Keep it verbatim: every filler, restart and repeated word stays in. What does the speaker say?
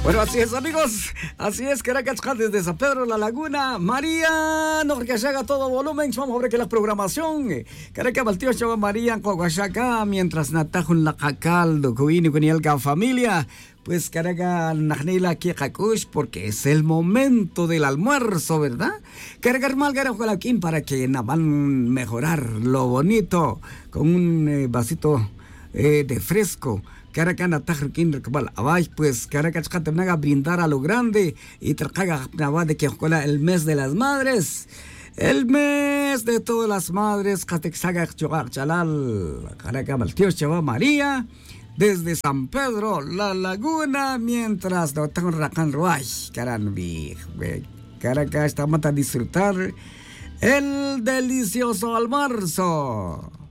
Bueno, así es, amigos. Así es, Caracas, desde San Pedro La Laguna. María, no que se haga todo volumen. Vamos a ver que la programación. Caracas, Baltío, Chava María, Coahuachaca, mientras Natajun la Cacaldo, Cuini, Cunielga, familia. Pues Caracas, Najnila, Kiekakush, porque es el momento del almuerzo, ¿verdad? Caracas, Malgara, Jalaquín, para que van mejorar lo bonito con un eh, vasito eh, de fresco. Caracas Natajruquín recabal abay, pues Caracas Catemnaga brindar a lo grande y tracaga de que escuela el mes de las madres. El mes de todas las madres, Catexaga Chogar Chalal, Caracas Baltío Chava María, desde San Pedro, La Laguna, mientras no tengo racan ruay, caranbi. Caracas estamos a disfrutar el delicioso almuerzo.